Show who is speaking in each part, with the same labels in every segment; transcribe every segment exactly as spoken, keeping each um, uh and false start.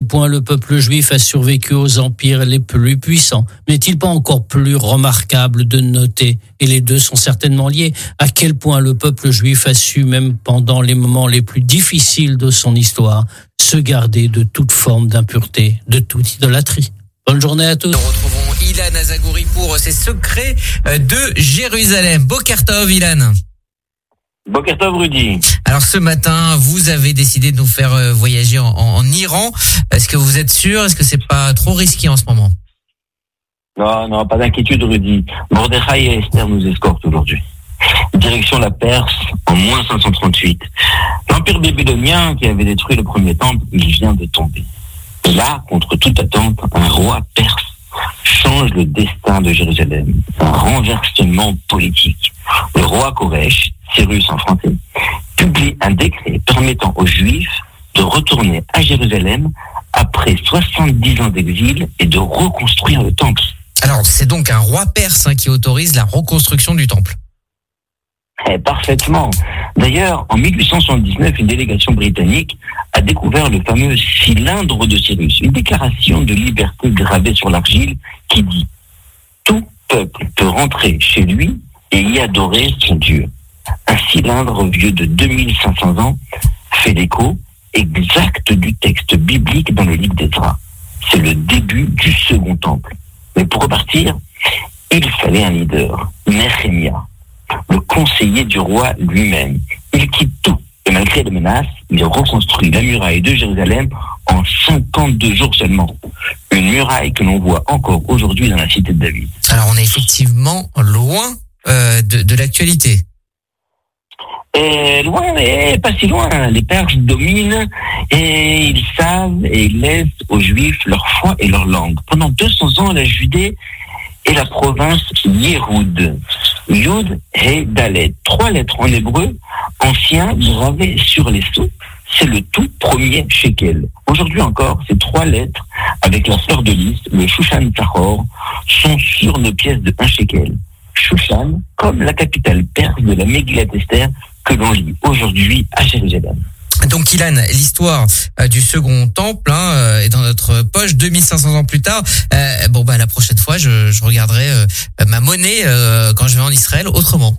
Speaker 1: point le peuple juif a survécu aux empires les plus puissants. N'est-il pas encore plus remarquable de noter, et les deux sont certainement liés, à quel point le peuple juif a su, même pendant les moments les plus difficiles de son histoire, se garder de toute forme d'impureté, de toute idolâtrie. Bonne journée à tous.
Speaker 2: Nous retrouvons Ilan Azagouri pour ses secrets de Jérusalem. Boker Tov, Ilan.
Speaker 3: Boker Tov, Rudy.
Speaker 2: Alors ce matin, vous avez décidé de nous faire voyager en, en Iran. Est-ce que vous êtes sûr? Est-ce que c'est pas trop risqué en ce moment?
Speaker 3: Non, non, pas d'inquiétude, Rudy. Mordechai et Esther nous escortent aujourd'hui. Direction la Perse, en moins cinq cent trente-huit. L'empire babylonien qui avait détruit le premier temple, il vient de tomber. Et là, contre toute attente, un roi perse change le destin de Jérusalem. Un renversement politique. Le roi Koresh, Cyrus en français, publie un décret permettant aux Juifs de retourner à Jérusalem après soixante-dix ans d'exil et de reconstruire le temple.
Speaker 2: Alors, c'est donc un roi perse hein, qui autorise la reconstruction du temple.
Speaker 3: Eh, parfaitement. D'ailleurs, en mille huit cent soixante-dix-neuf, une délégation britannique a découvert le fameux cylindre de Cyrus, une déclaration de liberté gravée sur l'argile qui dit « Tout peuple peut rentrer chez lui et y adorer son Dieu ». Un cylindre vieux de deux mille cinq cents ans fait l'écho exact du texte biblique dans le livre d'Ezra. C'est le début du second temple. Mais pour repartir, il fallait un leader, Nehemiah, le conseiller du roi lui-même. Il quitte tout. Et malgré les menaces, il reconstruit la muraille de Jérusalem en cinquante-deux jours seulement. Une muraille que l'on voit encore aujourd'hui dans la cité de David.
Speaker 2: Alors on est effectivement loin euh, de, de l'actualité.
Speaker 3: Et loin, mais pas si loin. Les Perses dominent et ils savent et ils laissent aux Juifs leur foi et leur langue. Pendant deux cents ans, la Judée est la province Yéhoud. Yud, He, Dalet. Trois lettres en hébreu, anciens, gravées sur les sceaux. C'est le tout premier shekel. Aujourd'hui encore, ces trois lettres, avec la fleur de lys, le Shushan Tahor, sont sur nos pièces de un shekel. Shushan, comme la capitale perse de la Megillat Esther, que l'on lit aujourd'hui à Jérusalem.
Speaker 2: Donc Ilan, l'histoire euh, du second temple hein, euh, est dans notre poche deux mille cinq cents ans plus tard. Euh, bon bah la prochaine fois, je, je regarderai euh, ma monnaie euh, quand je vais en Israël autrement.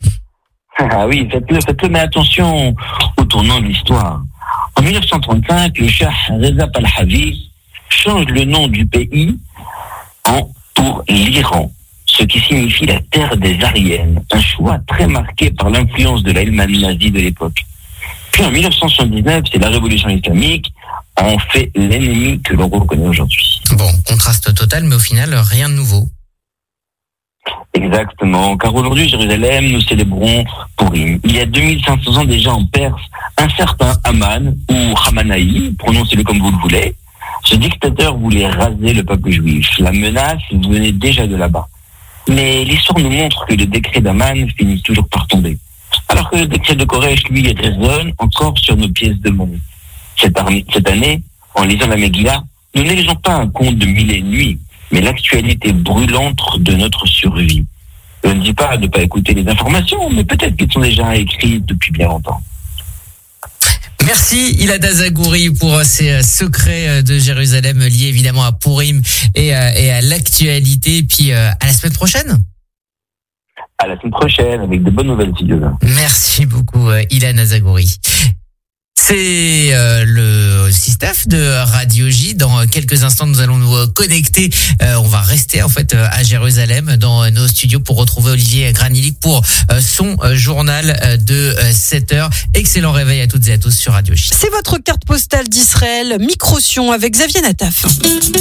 Speaker 3: Ah oui, faites-le, faites-le, mais attention au tournant de l'histoire. En mille neuf cent trente-cinq, le Shah Reza Pahlavi change le nom du pays en pour l'Iran, ce qui signifie la terre des Ariennes, un choix très marqué par l'influence de l'Allemagne nazie de l'époque. Puis en mille neuf cent soixante-dix-neuf, c'est la révolution islamique, en fait l'ennemi que l'on reconnaît aujourd'hui.
Speaker 2: Bon, contraste total, mais au final, rien de nouveau.
Speaker 3: Exactement, car aujourd'hui, Jérusalem, nous célébrons Purim. Il y a deux mille cinq cents ans déjà en Perse, un certain Haman, ou Hamanaï, prononcez-le comme vous le voulez, ce dictateur voulait raser le peuple juif. La menace venait déjà de là-bas. Mais l'histoire nous montre que le décret d'Haman finit toujours par tomber. Alors que le décret de Koresh, lui, résonne encore sur nos pièces de monnaie. Cette, armée, cette année, en lisant la Megillah, nous n'élisons pas un conte de mille et une nuits, mais l'actualité brûlante de notre survie. Je ne dis pas de ne pas écouter les informations, mais peut-être qu'elles sont déjà écrites depuis bien longtemps.
Speaker 2: Merci Ilan Azagouri pour ces secrets de Jérusalem liés évidemment à Purim et à, et à l'actualité. Et puis à la semaine prochaine.
Speaker 3: À la semaine prochaine avec de bonnes nouvelles, si Dieu veut.
Speaker 2: Merci beaucoup Ilan Azagouri. C'est euh, le Sistaf de Radio J. Dans quelques instants, nous allons nous connecter. Euh, on va rester en fait à Jérusalem dans nos studios pour retrouver Olivier Granilic pour euh, son euh, journal de euh, sept heures. Excellent réveil à toutes et à tous sur Radio J.
Speaker 4: C'est votre carte postale d'Israël, Microsion avec Xavier Nataf.